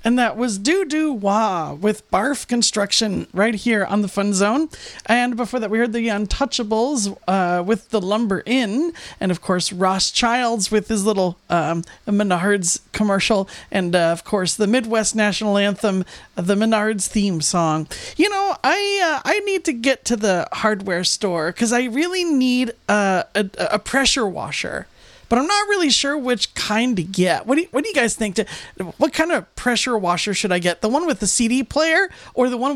And that was Doo Doo Wah with Barf Construction right here on the Fun Zone. And before that, we heard the Untouchables with the Lumber Inn. And of course, Ross Childs with his little Menards commercial. And of course, the Midwest National Anthem, the Menards theme song. You know, I need to get to the hardware store because I really need a pressure washer. But I'm not really sure which kind to get. What do you guys think? What kind of pressure washer should I get? The one with the CD player or the one